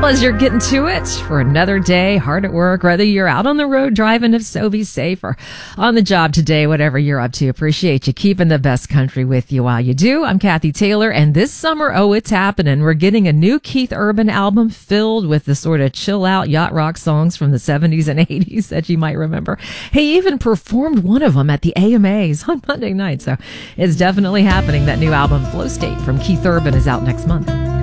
As you're getting to it for another day, hard at work, whether you're out on the road driving, if so, be safe, or on the job today, whatever you're up to, appreciate you keeping the best country with you while you do. I'm Kathy Taylor, and this summer, it's happening. We're getting a new Keith Urban album filled with the sort of chill out yacht rock songs from the 70s and 80s that you might remember. He even performed one of them at the AMAs on Monday night, so it's definitely happening. That new album, Flow State, from Keith Urban, is out next month.